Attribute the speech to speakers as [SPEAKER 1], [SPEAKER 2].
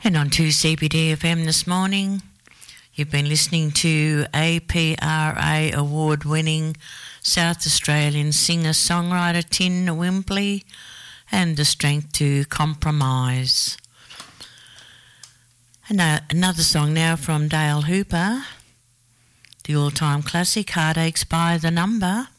[SPEAKER 1] And on 2CBD-FM this morning, you've been listening to APRA award-winning South Australian singer-songwriter Tin Wimpley and The Strength to Compromise. And another song now from Dale Hooper, the all-time classic Heartaches by the Number.